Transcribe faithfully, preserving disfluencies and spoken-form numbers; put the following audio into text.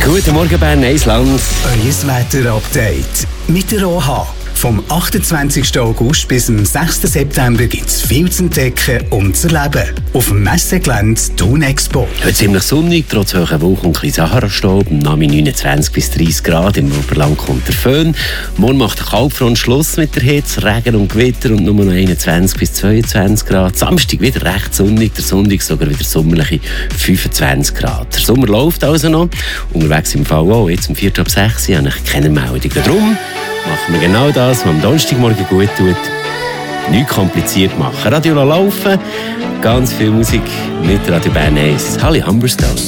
Guten Morgen, Bern, Eisland. Euer Wetter-Update mit der O H. Vom achtundzwanzigsten August bis zum sechsten September gibt es viel zu entdecken und zu erleben. Auf dem Messegelände Thun Expo. Heute ziemlich sonnig, trotz hoher Wolken und ein Sahara-Staub. Am Nami neunundzwanzig bis dreißig Grad, im Oberland kommt der Föhn. Morgen macht der Kaltfront Schluss mit der Hitze, Regen und Gewitter und nur noch einundzwanzig bis zweiundzwanzig Grad. Samstag wieder recht sonnig, der Sonntag sogar wieder sommerliche fünfundzwanzig Grad. Der Sommer läuft also noch. Unterwegs im V O, jetzt um Viertel ab sechs habe ich keine Meldung. Darum machen wir genau das, was am Donnerstagmorgen gut tut. Nicht kompliziert machen. Radio laufen, ganz viel Musik mit Radio Bern eins. Halli Humberstone.